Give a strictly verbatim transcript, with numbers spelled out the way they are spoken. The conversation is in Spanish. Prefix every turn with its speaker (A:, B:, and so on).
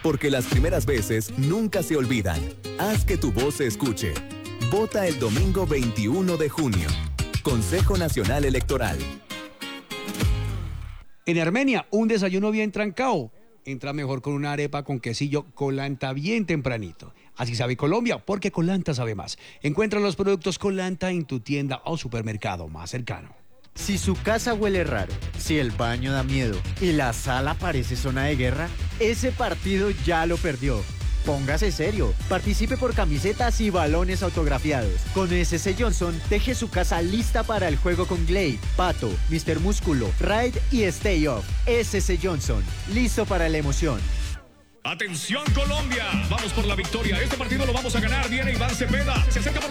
A: porque las primeras veces nunca se olvidan. Haz que tu voz se escuche. Vota el domingo veintiuno de junio. Consejo Nacional Electoral.
B: En Armenia, un desayuno bien trancado entra mejor con una arepa con quesillo Colanta bien tempranito. Así sabe Colombia, porque Colanta sabe más. Encuentra los productos Colanta en tu tienda o supermercado más cercano.
C: Si su casa huele raro, si el baño da miedo y la sala parece zona de guerra, ese partido ya lo perdió. Póngase serio, participe por camisetas y balones autografiados. Con S C Johnson, deje su casa lista para el juego con Glade, Pato, mister Músculo, Ride y Stay Off. S C Johnson, listo para la emoción.
D: ¡Atención Colombia! Vamos por la victoria. Este partido lo vamos a ganar. Viene Iván Cepeda. Se acerca por